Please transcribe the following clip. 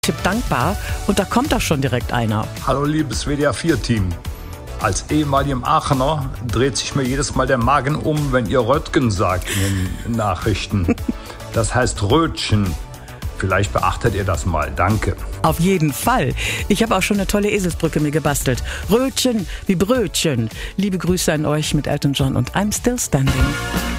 Tipp dankbar und da kommt auch schon direkt einer. Hallo liebes WDR 4-Team. Als ehemaligem Aachener dreht sich mir jedes Mal der Magen um, wenn ihr Röttgen sagt in den Nachrichten. Das heißt Rötchen. Vielleicht beachtet ihr das mal. Danke. Auf jeden Fall. Ich habe auch schon eine tolle Eselsbrücke mir gebastelt. Rötchen wie Brötchen. Liebe Grüße an euch mit Elton John und I'm Still Standing.